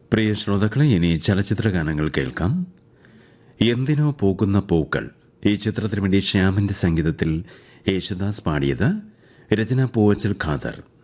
പ്രിയ ശ്രോതാക്കളെ, ഇനി ചലച്ചിത്ര ഗാനങ്ങൾ കേൾക്കാം. എന്തിനോ പോകുന്ന പൂക്കൾ ഈ ചിത്രത്തിന് വേണ്ടി ശ്യാമിന്റെ സംഗീതത്തിൽ യേശുദാസ് പാടിയത്, രചന പൂവച്ചൽ ഖാദർ.